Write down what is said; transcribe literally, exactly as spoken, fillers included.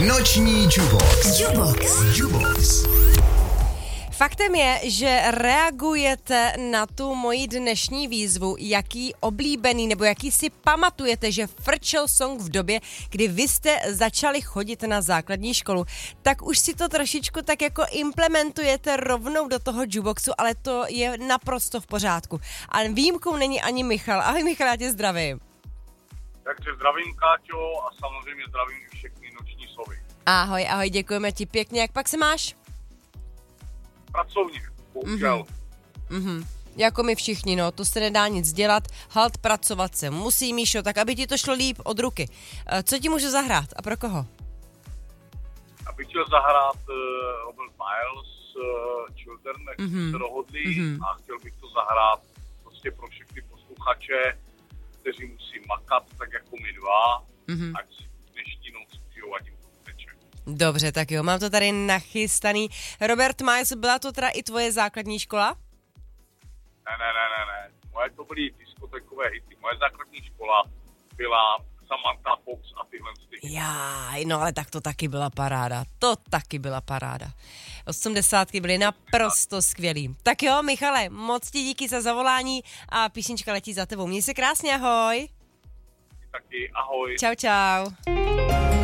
Noční Jubox. Jubox. Jubox. Faktem je, že reagujete na tu moji dnešní výzvu, jaký oblíbený nebo jaký si pamatujete, že frčel song v době, kdy vy jste začali chodit na základní školu. Tak už si to trošičku tak jako implementujete rovnou do toho Juboxu, ale to je naprosto v pořádku. Ale výjimkou není ani Michal. Ahoj Michal, já tě zdravím. Takže zdravím Káťo a samozřejmě zdravím i všechny noční sovy. Ahoj, ahoj, děkujeme ti pěkně. Jak pak se máš? Pracovně, bohužel. Mhm. Mhm. Jako my všichni, no, to se nedá nic dělat, halt pracovat se musí, Míšo, tak aby ti to šlo líp od ruky. Co ti můžu zahrát a pro koho? Abych chtěl zahrát uh, Robert Miles, uh, Children, jak Mhm. jsme se dohodli, Mhm. a chtěl bych to zahrát prostě pro všechny posluchače, kteří musí makat, tak jako my dva, Mhm. ať si dnešní noc pijou, ať jim to teče. Dobře, tak jo, mám to tady nachystaný. Robert Miles, byla to teda i tvoje základní škola? Ne, ne, ne, ne, ne. Moje to byly diskotekové hity. Moje základní škola byla Samantha Fox a tyhle styky. Jáj, no ale tak to taky byla paráda. To taky byla paráda. Osmdesátky byly naprosto skvělý. Tak jo, Michale, moc ti díky za zavolání a písnička letí za tebou. Měj se krásně, ahoj. Taky ahoj. Čau, čau.